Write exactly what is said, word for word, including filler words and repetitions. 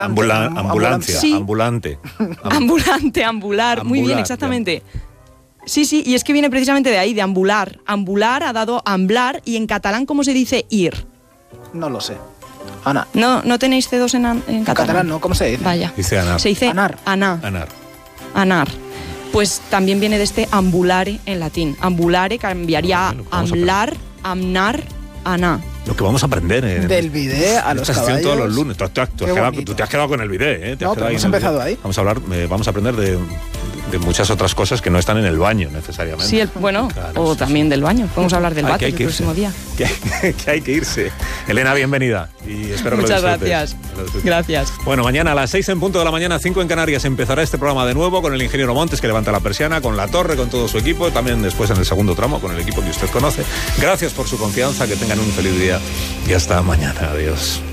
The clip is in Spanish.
Ambula- ambulancia, Sí. ambulante. Am- Ambulante, ambular, muy bien, Ambular, exactamente. Sí, sí, y es que viene precisamente de ahí, de ambular. Ambular ha dado amblar, y en catalán, ¿cómo se dice ir? No lo sé. Ana. ¿No, no tenéis C dos en, an- en En catalán? catalán, ¿no? ¿Cómo se dice? Vaya. Dice anar. Se dice Anar. anar. Anar. Anar. Pues también viene de este ambulare en latín. Ambulare cambiaría a Bueno, vamos a amblar, amnar, aná. Lo que vamos a aprender en Del bidet a los esta sección caballos. todos los lunes. Tú, tú- tú has Qué quedado- bonito. tú te has quedado con el bidet, ¿eh? Te has No, quedado pero ahí hemos en el empezado bidet. ahí. Vamos a hablar, eh, vamos a aprender de, de muchas otras cosas que no están en el baño necesariamente. Sí, el, bueno, Claro, o sí, también sí. del baño. Podemos hablar del Ay, que váter hay el que irse. próximo día. Que hay, que hay que irse. Elena, bienvenida. Y espero que Muchas lo disfrutes. gracias. Que lo disfrutes. Gracias. Bueno, mañana a las seis en punto de la mañana, cinco en Canarias, empezará este programa de nuevo con el ingeniero Montes, que levanta la persiana, con La Torre, con todo su equipo, también después en el segundo tramo con el equipo que usted conoce. Gracias por su confianza, que tengan un feliz día y hasta mañana. Adiós.